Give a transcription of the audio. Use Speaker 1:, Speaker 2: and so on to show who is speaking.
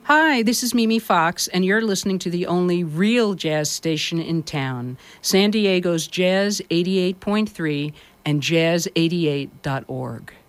Speaker 1: Hi, this is Mimi Fox, and you're listening to the only real jazz station in town, San Diego's Jazz 88.3 and jazz88.org.